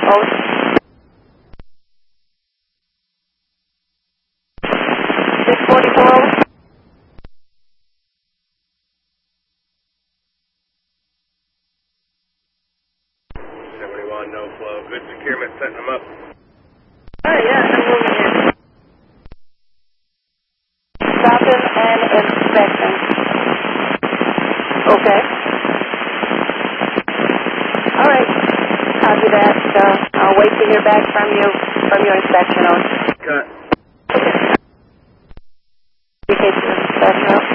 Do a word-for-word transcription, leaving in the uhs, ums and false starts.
Over. six forty-four, over. seventy-one, no flow. Good securement, setting them up. Alright, yeah, I'm moving in. Stopping and inspection. Okay. Alright. Copy that. Uh, I'll wait to hear back from you from your inspection. Over. Cut. Okay. You take your inspection out.